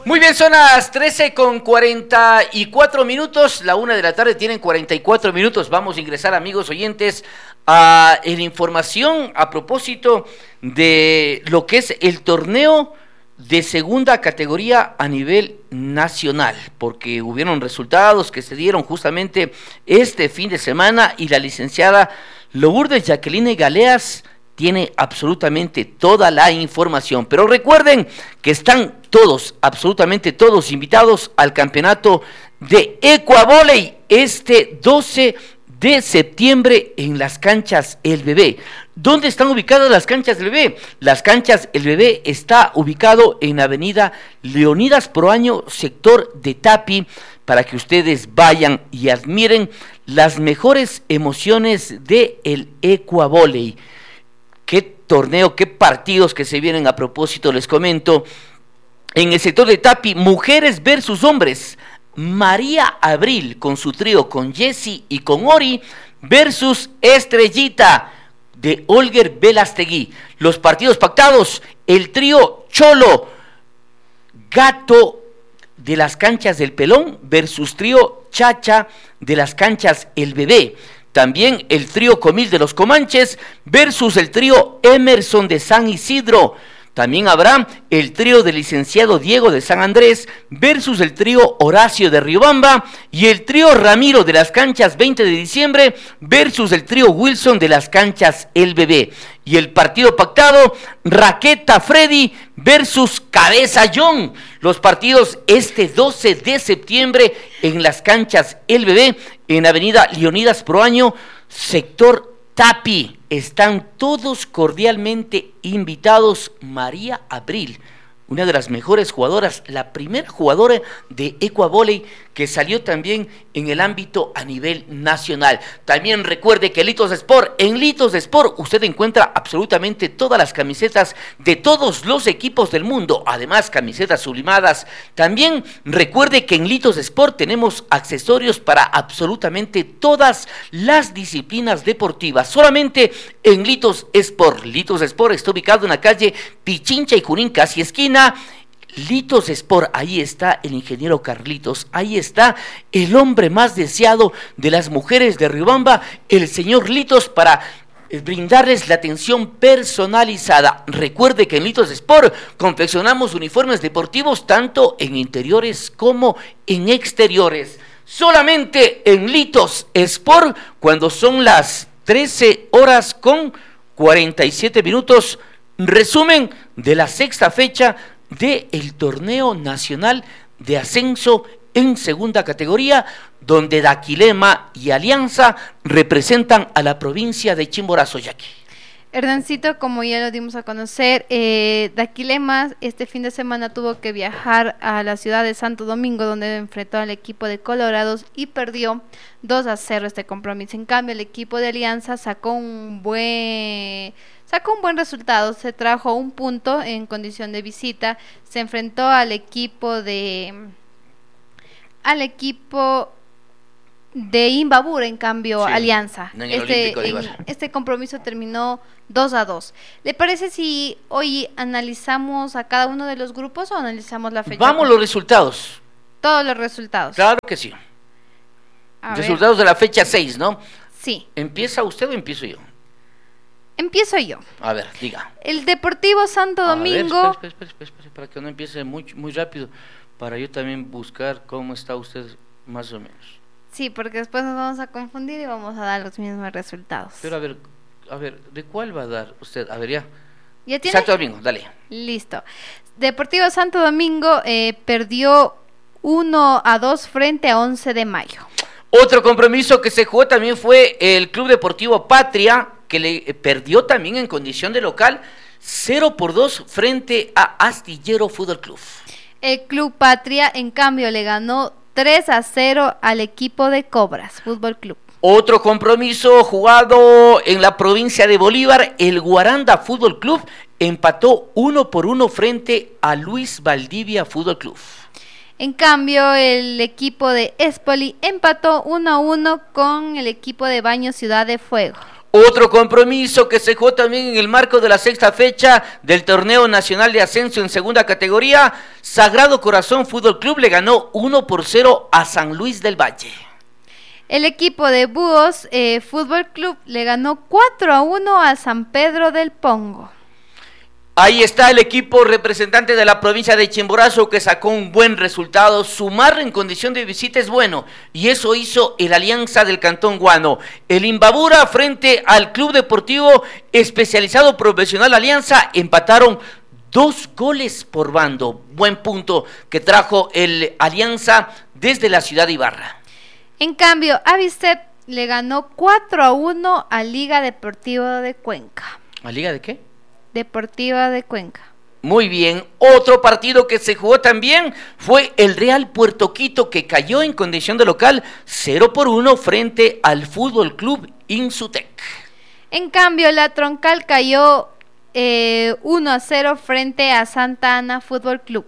Muy bien, son las 13:44, la 1 de la tarde tienen 44 minutos. Vamos a ingresar, amigos oyentes, en información a propósito de lo que es el torneo de segunda categoría a nivel nacional, porque hubieron resultados que se dieron justamente este fin de semana y la licenciada Lourdes Jacqueline Galeas tiene absolutamente toda la información. Pero recuerden que están todos, absolutamente todos, invitados al campeonato de Ecuavóley este 12 de septiembre en las canchas El Bebé. ¿Dónde están ubicadas las canchas El Bebé? Las canchas El Bebé está ubicado en avenida Leonidas Proaño, sector de Tapi, para que ustedes vayan y admiren las mejores emociones de el Ecuavóley. Qué torneo, qué partidos que se vienen. A propósito, les comento, en el sector de Tapi, mujeres versus hombres, María Abril con su trío, con Jessy y con Ori, versus Estrellita de Olger Velastegui. Los partidos pactados, el trío Cholo Gato de las canchas del Pelón versus trío Chacha de las canchas El Bebé. También el trío Comil de los Comanches versus el trío Emerson de San Isidro. También habrá el trío del licenciado Diego de San Andrés versus el trío Horacio de Riobamba y el trío Ramiro de las canchas 20 de diciembre versus el trío Wilson de las canchas El Bebé. Y el partido pactado, Raqueta Freddy versus Cabeza John. Los partidos este 12 de septiembre en las canchas El Bebé, en avenida Leonidas Proaño, sector Tapi. Están todos cordialmente invitados. María Abril, una de las mejores jugadoras, la primera jugadora de Ecuavóley que salió también en el ámbito a nivel nacional. También recuerde que Litos Sport, en Litos Sport usted encuentra absolutamente todas las camisetas de todos los equipos del mundo, además camisetas sublimadas. También recuerde que en Litos Sport tenemos accesorios para absolutamente todas las disciplinas deportivas, solamente en Litos Sport. Litos Sport está ubicado en la calle Pichincha y Junín, casi esquina. Litos Sport, ahí está el ingeniero Carlitos, ahí está el hombre más deseado de las mujeres de Riobamba, el señor Litos, para brindarles la atención personalizada. Recuerde que en Litos Sport confeccionamos uniformes deportivos tanto en interiores como en exteriores. Solamente en Litos Sport, cuando son las 13:47, resumen de la sexta fecha del torneo nacional de ascenso en segunda categoría, donde Daquilema y Alianza representan a la provincia de Chimborazo, Jackie. Hernancito, como ya lo dimos a conocer, Daquilema este fin de semana tuvo que viajar a la ciudad de Santo Domingo, donde enfrentó al equipo de Colorados y perdió 2-0 este compromiso. En cambio, el equipo de Alianza sacó un buen resultado, se trajo un punto en condición de visita, se enfrentó al equipo de Imbabura, en cambio, sí, Alianza. Este compromiso terminó 2-2. ¿Le parece si hoy analizamos a cada uno de los grupos o analizamos la fecha? Vamos los resultados. Todos los resultados. Claro que sí. Resultados de la fecha 6, ¿no? Sí. ¿Empieza usted o empiezo yo? Empiezo yo. A ver, diga. El Deportivo Santo Domingo. Espera, para que no empiece muy rápido, para yo también buscar cómo está usted más o menos. Sí, porque después nos vamos a confundir y vamos a dar los mismos resultados. Pero a ver, ¿de cuál va a dar usted? A ver, ya. ¿Ya tiene? Santo Domingo, dale. Listo. Deportivo Santo Domingo perdió 1-2 frente a 11 de Mayo. Otro compromiso que se jugó también fue el Club Deportivo Patria, que le perdió también en condición de local 0-2 frente a Astillero Fútbol Club. El Club Patria, en cambio, le ganó 3-0 al equipo de Cobras Fútbol Club. Otro compromiso jugado en la provincia de Bolívar, el Guaranda Fútbol Club empató 1-1 frente a Luis Valdivia Fútbol Club. En cambio, el equipo de Espoli empató 1-1 con el equipo de Baños Ciudad de Fuego. Otro compromiso que se jugó también en el marco de la sexta fecha del Torneo Nacional de Ascenso en segunda categoría, Sagrado Corazón Fútbol Club le ganó 1-0 a San Luis del Valle. El equipo de Búhos Fútbol Club le ganó 4-1 a San Pedro del Pongo. Ahí está el equipo representante de la provincia de Chimborazo que sacó un buen resultado. Sumar en condición de visita es bueno y eso hizo el Alianza del Cantón Guano. El Imbabura frente al Club Deportivo Especializado Profesional Alianza empataron 2 goles por bando. Buen punto que trajo el Alianza desde la ciudad de Ibarra. En cambio, Avicep le ganó 4-1 a Liga Deportiva de Cuenca. ¿A Liga de qué? Deportiva de Cuenca. Muy bien, otro partido que se jugó también fue el Real Puerto Quito que cayó en condición de local 0-1 frente al Fútbol Club Insutec. En cambio, la Troncal cayó 1-0 frente a Santa Ana Fútbol Club.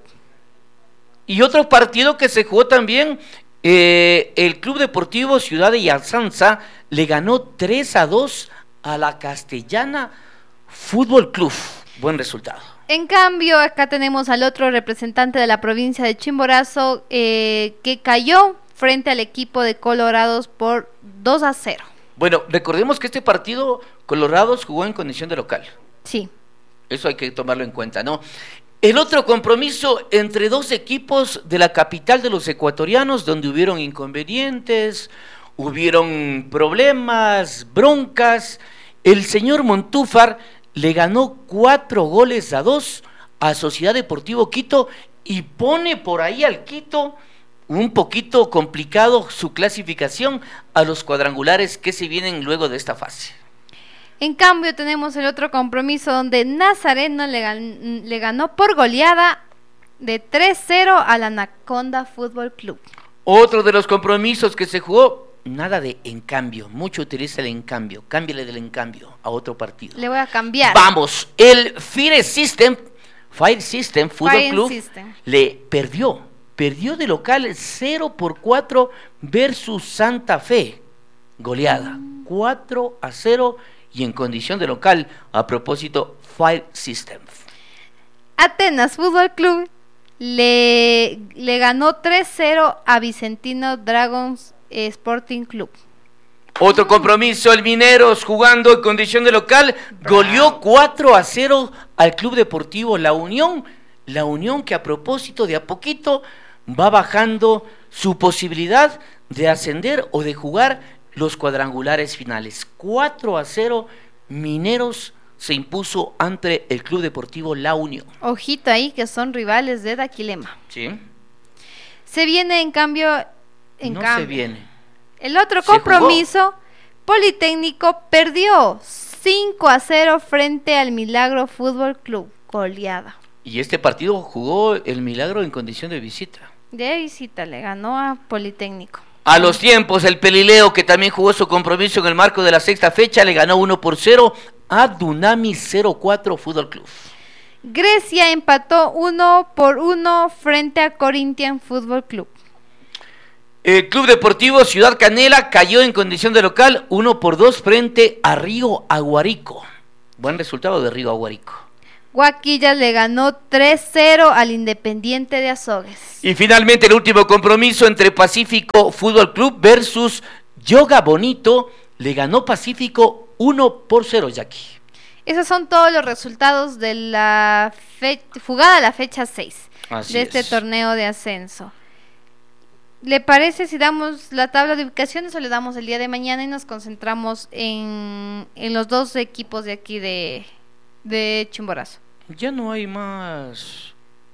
Y otro partido que se jugó también, el Club Deportivo Ciudad de Yazanza le ganó 3-2 a la Castellana Fútbol Club. Buen resultado. En cambio, acá tenemos al otro representante de la provincia de Chimborazo que cayó frente al equipo de Colorados por 2-0. Bueno, recordemos que este partido Colorados jugó en condición de local. Sí. Eso hay que tomarlo en cuenta, ¿no? El otro compromiso entre dos equipos de la capital de los ecuatorianos, donde hubieron inconvenientes, hubieron problemas, broncas. El señor Montúfar le ganó 4-2 a Sociedad Deportivo Quito y pone por ahí al Quito un poquito complicado su clasificación a los cuadrangulares que se vienen luego de esta fase. En cambio, tenemos el otro compromiso donde Nazareno le ganó por goleada de 3-0 al Anaconda Fútbol Club. Otro de los compromisos que se jugó, nada de en cambio, mucho utiliza el en cambio, cámbiale del en cambio a otro partido. Le voy a cambiar. Vamos, el Fire System Fútbol Club le perdió de local 0-4 versus Santa Fe, goleada 4-0 y en condición de local, a propósito, Fire System. Atenas Fútbol Club le ganó 3-0 a Vicentino Dragons Sporting Club. Otro compromiso, el Mineros jugando en condición de local, goleó 4-0 al Club Deportivo La Unión que a propósito de a poquito va bajando su posibilidad de ascender o de jugar los cuadrangulares finales. 4-0, Mineros se impuso ante el Club Deportivo La Unión. Ojito ahí que son rivales de Daquilema. Sí. Se viene en cambio. Se viene. El otro compromiso, Politécnico perdió 5-0 frente al Milagro Fútbol Club, goleada. Y este partido jugó el Milagro en condición de visita. De visita le ganó a Politécnico. A los tiempos, el Pelileo, que también jugó su compromiso en el marco de la sexta fecha, le ganó 1-0 a Dunami 04 Fútbol Club. Grecia empató 1-1 frente a Corinthians Fútbol Club. El Club Deportivo Ciudad Canela cayó en condición de local 1-2 frente a Río Aguarico. Buen resultado de Río Aguarico. Guaquillas le ganó 3-0 al Independiente de Azogues. Y finalmente el último compromiso entre Pacífico Fútbol Club versus Yoga Bonito, le ganó Pacífico 1-0, Jackie. Esos son todos los resultados de la jugada a la fecha 6 de este torneo de ascenso. ¿Le parece si damos la tabla de ubicaciones o le damos el día de mañana y nos concentramos en los dos equipos de aquí de Chimborazo? Ya no hay más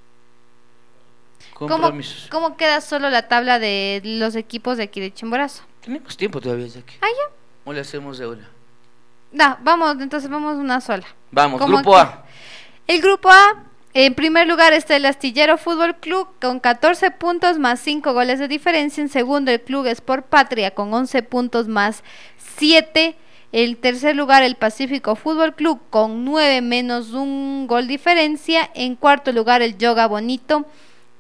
compromisos. ¿Cómo queda solo la tabla de los equipos de aquí de Chimborazo? Tenemos tiempo todavía, Jackie. ¿Ah, ya? ¿O le hacemos de una? No, vamos una sola. Vamos, grupo A. El grupo A, en primer lugar está el Astillero Fútbol Club con 14 puntos más 5 goles de diferencia. En segundo, el Club Sport Patria con 11 puntos más 7. En tercer lugar, el Pacífico Fútbol Club con 9 menos 1 gol diferencia. En cuarto lugar, el Yoga Bonito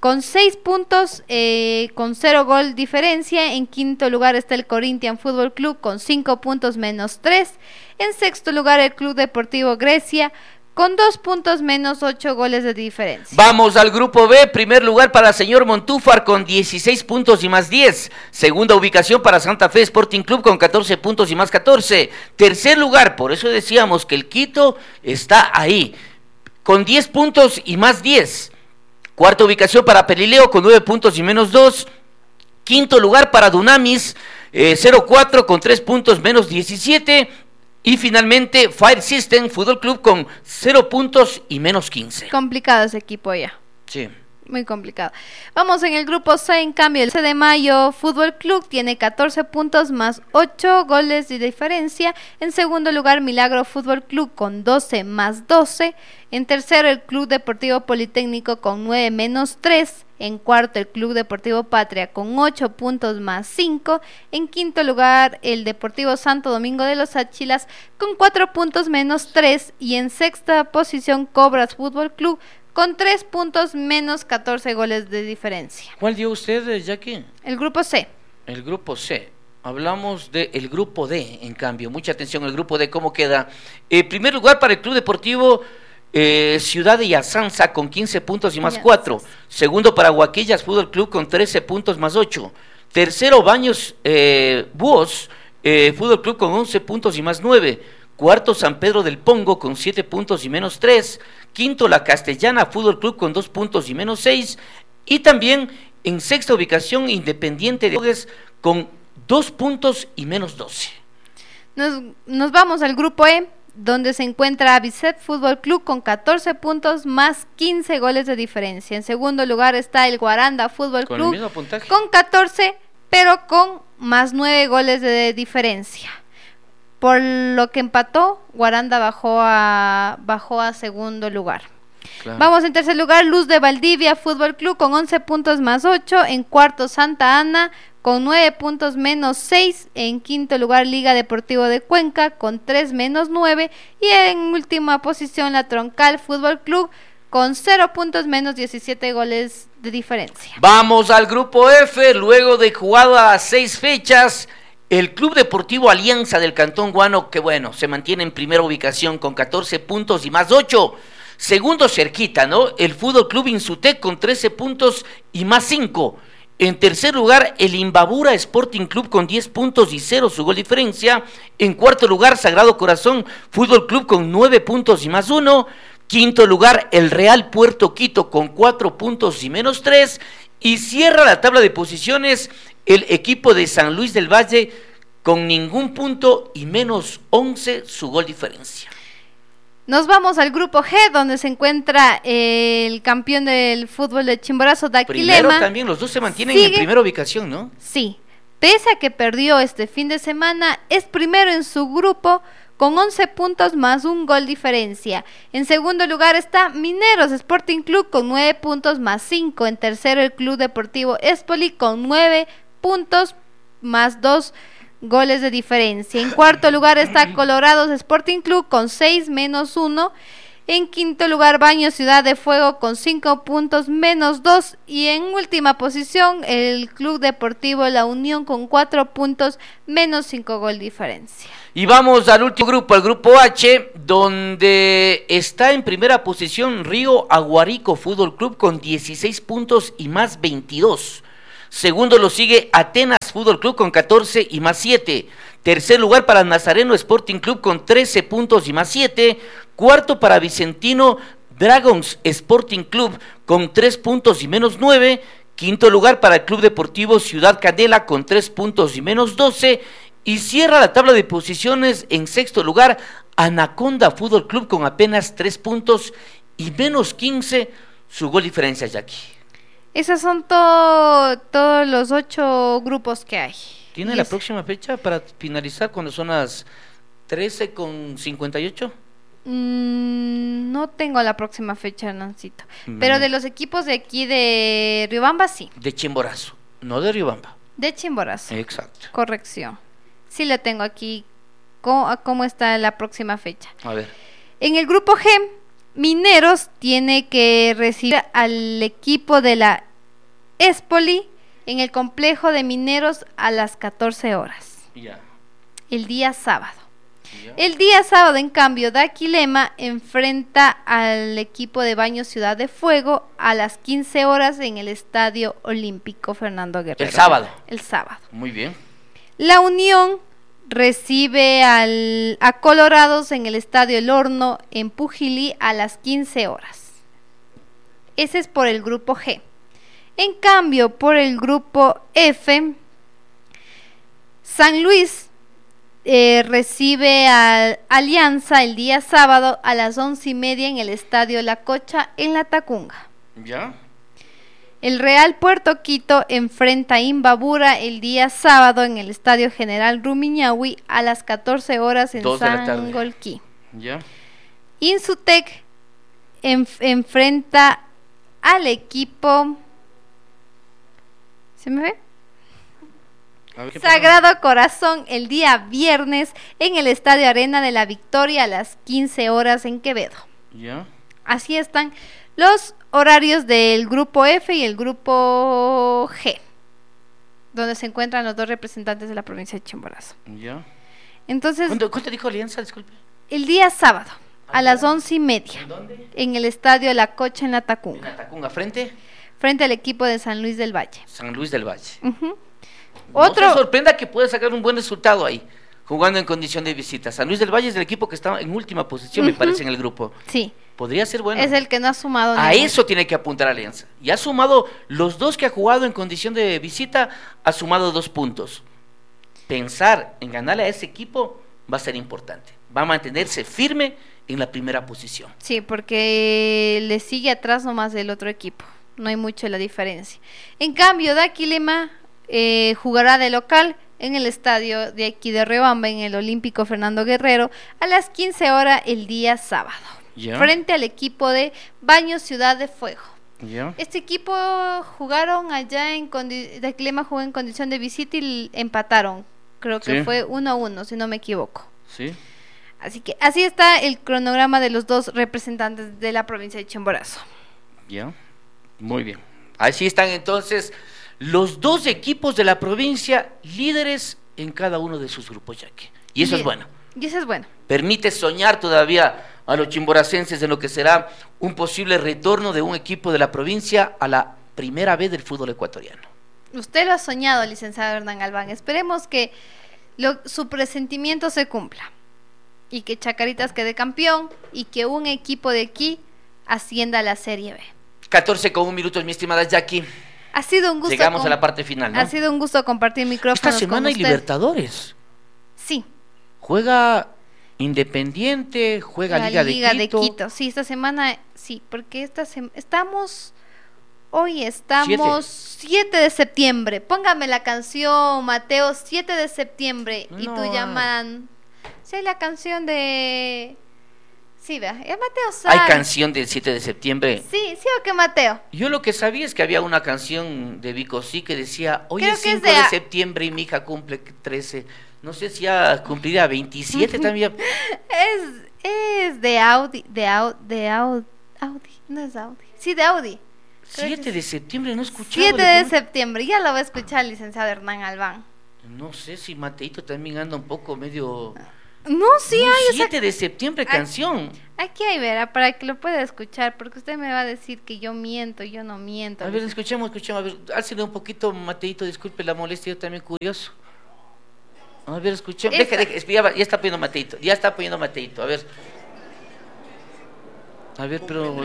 con 6 puntos, con 0 gol diferencia. En quinto lugar está el Corinthians Fútbol Club con 5 puntos menos 3. En sexto lugar el Club Deportivo Grecia con 2 puntos menos 8 goles de diferencia. Vamos al grupo B, primer lugar para señor Montúfar con 16 puntos y más 10. Segunda ubicación para Santa Fe Sporting Club con 14 puntos y más 14. Tercer lugar, por eso decíamos que el Quito está ahí, con 10 puntos y más 10. Cuarta ubicación para Pelileo con 9 puntos y menos 2. Quinto lugar para Dunamis, 0-4 con 3 puntos menos 17. Y finalmente Fire System Fútbol Club con 0 puntos y menos 15. Complicado ese equipo ya. Sí. Muy complicado. Vamos en el grupo C, en cambio el 11 de mayo Fútbol Club tiene 14 puntos más 8 goles de diferencia. En segundo lugar Milagro Fútbol Club con 12 más 12. En tercero el Club Deportivo Politécnico con 9 menos 3. En cuarto el Club Deportivo Patria con 8 puntos más 5. En quinto lugar el Deportivo Santo Domingo de los Áchilas con 4 puntos menos 3. Y en sexta posición Cobras Fútbol Club con 3 puntos menos 14 goles de diferencia. ¿Cuál dio usted, Jackie? El grupo C. El grupo C. Hablamos del grupo D, en cambio. Mucha atención, el grupo D, ¿cómo queda? Primer lugar para el Club Deportivo Ciudad de Yasanza con 15 puntos y más 4. Segundo para Huaquillas Fútbol Club con 13 puntos más 8. Tercero Baños Búhos Fútbol Club con 11 puntos y más 9. Cuarto San Pedro del Pongo con 7 puntos y menos 3. Quinto La Castellana Fútbol Club con 2 puntos y menos 6. Y también en sexta ubicación Independiente de Bogues con 2 puntos y menos 12. Nos vamos al grupo E, donde se encuentra Bicep Fútbol Club con 14 puntos más 15 goles de diferencia. En segundo lugar está el Guaranda Fútbol Con Club el mismo puntaje. con 14, pero con más 9 goles de diferencia. Por lo que empató, Guaranda bajó a segundo lugar. Claro. Vamos en tercer lugar, Luz de Valdivia Fútbol Club con 11 puntos más 8. En cuarto, Santa Ana con 9 puntos menos 6. En quinto lugar, Liga Deportivo de Cuenca con 3 menos 9. Y en última posición, la Troncal Fútbol Club con 0 puntos menos 17 goles de diferencia. Vamos al grupo F, luego de jugadas 6 fechas. El Club Deportivo Alianza del Cantón Guano, que bueno, se mantiene en primera ubicación con 14 puntos y más 8. Segundo cerquita, ¿no? El Fútbol Club Insutec con 13 puntos y más 5. En tercer lugar, el Imbabura Sporting Club con 10 puntos y 0 su gol diferencia. En cuarto lugar, Sagrado Corazón Fútbol Club con 9 puntos y más 1. Quinto lugar, el Real Puerto Quito con 4 puntos y menos 3. Y cierra la tabla de posiciones el equipo de San Luis del Valle con ningún punto y menos 11 su gol diferencia. Nos vamos al grupo G, donde se encuentra el campeón del fútbol de Chimborazo, Daquilema. Primero también, los dos se mantienen en primera ubicación, ¿no? Sí, pese a que perdió este fin de semana, es primero en su grupo con 11 puntos más un gol diferencia. En segundo lugar está Mineros Sporting Club con 9 puntos más 5. En tercero el Club Deportivo Espoli con 9 puntos más 2 goles de diferencia. En cuarto lugar está Colorados Sporting Club con 6 menos 1. En quinto lugar Baños Ciudad de Fuego con 5 puntos menos 2. Y en última posición el Club Deportivo La Unión con 4 puntos menos 5 gol diferencia. Y vamos al último grupo, el grupo H, donde está en primera posición Río Aguarico Fútbol Club con 16 puntos y más 22. Segundo lo sigue Atenas Fútbol Club con 14 y más 7. Tercer lugar para Nazareno Sporting Club con 13 puntos y más 7. Cuarto para Vicentino Dragons Sporting Club con 3 puntos y menos 9. Quinto lugar para el Club Deportivo Ciudad Canela con 3 puntos y menos 12. Y cierra la tabla de posiciones en sexto lugar Anaconda Fútbol Club con apenas 3 puntos y menos 15 su gol diferencia, Jackie. Esos son todos los 8 grupos que hay. ¿Tiene la próxima fecha para finalizar cuando son las 13:58? No tengo la próxima fecha, Nancito. Pero de los equipos de aquí de Riobamba, sí. De Chimborazo, no de Riobamba. De Chimborazo. Exacto. Corrección. Sí le tengo aquí cómo está la próxima fecha. A ver. En el grupo G, Mineros tiene que recibir al equipo de la Espoli en el complejo de Mineros a las 14 horas. Ya. El día sábado. Ya. El día sábado, en cambio, Daquilema enfrenta al equipo de Baños Ciudad de Fuego a las 15 horas en el Estadio Olímpico Fernando Guerrero. El sábado. El sábado. Muy bien. La Unión recibe a Colorados en el Estadio El Horno en Pujilí a las 15 horas. Ese es por el grupo G. En cambio, por el grupo F, San Luis recibe a Alianza el día sábado a las 11:30 en el Estadio La Cocha en La Tacunga. Ya. El Real Puerto Quito enfrenta a Imbabura el día sábado en el Estadio General Rumiñahui a las 14 horas en 2 de la tarde. Sangolquí. Ya. Insutec enfrenta al equipo... ¿Se me ve? A ver, ¿qué pasó? Sagrado Corazón el día viernes en el Estadio Arena de la Victoria a las 15 horas en Quevedo. Ya. Así están los horarios del grupo F y el grupo G, donde se encuentran los dos representantes de la provincia de Chimborazo. Ya. Entonces, ¿Cuánto dijo Alianza? Disculpe. el día sábado a las 11:30 ¿En dónde? en el Estadio La Cocha en La En Tacunga, la Tacunga, frente frente al equipo de San Luis del Valle. San Luis del Valle. Ujú. No se sorprenda que pueda sacar un buen resultado ahí, jugando en condición de visita. San Luis del Valle es el equipo que está en última posición, me parece, en el grupo. Sí, Podría ser bueno. es el que no ha sumado A ningún. eso tiene que apuntar Alianza. Y ha sumado, los dos que ha jugado en condición de visita, ha sumado 2 puntos. Pensar en ganarle a ese equipo va a ser importante. Va a mantenerse firme en la primera posición. Sí, porque le sigue atrás nomás del otro equipo. No hay mucho la diferencia. En cambio, Daquilema jugará de local en el estadio de aquí de Riobamba, en el Olímpico Fernando Guerrero, a las 15 horas el día sábado, Ya. frente al equipo de Baños Ciudad de Fuego. ¿Ya? Este equipo jugaron allá Daquilema jugó en condición de visita y empataron. Creo que Sí. fue 1-1, si no me equivoco. Sí. Así que así está el cronograma de los dos representantes de la provincia de Chimborazo. Ya. Muy bien. Así están entonces los 2 equipos de la provincia líderes en cada uno de sus grupos, Jackie. Y eso es bueno. Y eso es bueno. Permite soñar todavía a los chimboracenses en lo que será un posible retorno de un equipo de la provincia a la primera vez del fútbol ecuatoriano. Usted lo ha soñado, licenciado Hernán Galván. Esperemos que su presentimiento se cumpla. Y que Chacaritas quede campeón y que un equipo de aquí ascienda a la Serie B. 14:01, mi estimada Jackie. Ha sido un gusto. Llegamos a la parte final, ¿no? Ha sido un gusto compartir micrófonos Esta semana con hay usted. Libertadores. Sí. Juega Independiente, juega La Liga de Quito. Sí, esta semana, sí, porque hoy estamos 7 de septiembre. Póngame la canción, Mateo, 7 de septiembre. Y No tú hay. llaman. Sí, la canción de... Sí, vea, es Mateo Sáenz. Hay canción del 7 de septiembre. Sí, o qué, Mateo. Yo lo que sabía es que había una canción de Vico Sí que decía, hoy Creo es que es 5 de de septiembre y mi hija cumple 13. No sé si ya cumplirá 27 también. Es de Audi, Audi, no es Audi. Sí, de Audi. Creo 7 que de septiembre, no he escuchado. 7 le de prometo. septiembre, ya lo va a escuchar el licenciado Hernán Albán. No sé si Mateito también anda un poco medio... No, sí No, hay, 7 de septiembre, canción. aquí hay, verá, para que lo pueda escuchar, porque usted me va a decir que yo miento, yo no miento. A ver, escuchemos, a ver, álcele un poquito, Mateito, disculpe la molestia, yo también curioso. A ver, escuchemos, ya está poniendo Mateito, a ver. A ver, pero...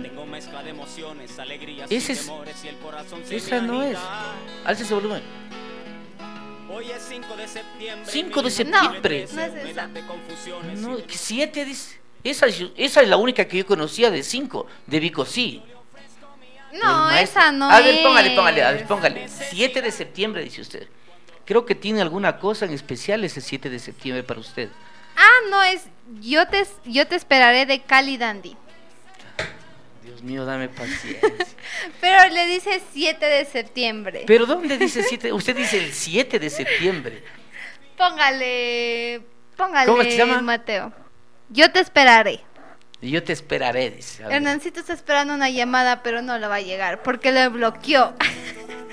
Esa no es. Alce ese volumen. Hoy es 5 de septiembre. 5 de septiembre. No es esa. No, 7 dice. Esa es la única que yo conocía de 5, de Vico Sí. No, esa no A ver, es. póngale. 7 de septiembre, dice usted. Creo que tiene alguna cosa en especial ese 7 de septiembre para usted. Ah, no es yo te esperaré de Cali Dandy. Dios mío, dame paciencia. Pero le dice 7 de septiembre. ¿Pero dónde dice 7? Usted dice el 7 de septiembre. Póngale, ¿Cómo se llama? Mateo. Yo te esperaré. Y yo te esperaré, dice. A ver. Hernancito está esperando una llamada, pero no le va a llegar porque lo bloqueó.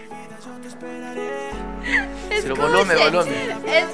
Pero volumen. Escuchen.